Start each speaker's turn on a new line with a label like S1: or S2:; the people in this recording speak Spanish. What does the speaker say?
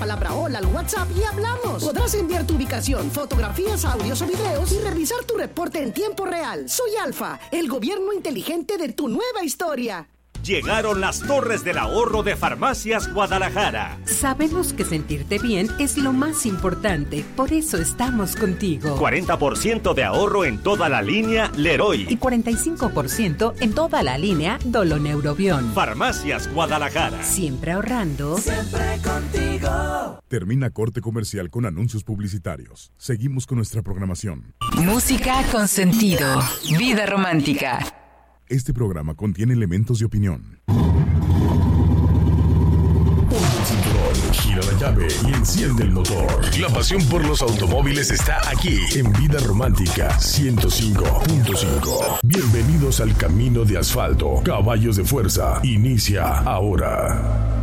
S1: palabra hola al WhatsApp y hablamos. Podrás enviar tu ubicación, fotografías, audios o videos y revisar tu reporte en tiempo real. Soy Alfa, el gobierno inteligente de tu nueva historia.
S2: Llegaron las torres del ahorro de Farmacias Guadalajara.
S3: Sabemos que sentirte bien es lo más importante, por eso estamos contigo.
S2: 40% de ahorro en toda la línea Leroy.
S3: Y 45% en toda la línea Doloneurobión.
S2: Farmacias Guadalajara.
S3: Siempre ahorrando.
S4: Siempre contigo.
S5: Termina corte comercial con anuncios publicitarios. Seguimos con nuestra programación.
S6: Música con sentido. Vida romántica.
S5: Este programa contiene elementos de opinión.
S7: Ponte el cinturón, gira la llave y enciende el motor. La pasión por los automóviles está aquí en Vida Romántica 105.5. Bienvenidos al camino de asfalto. Caballos de fuerza. Inicia ahora.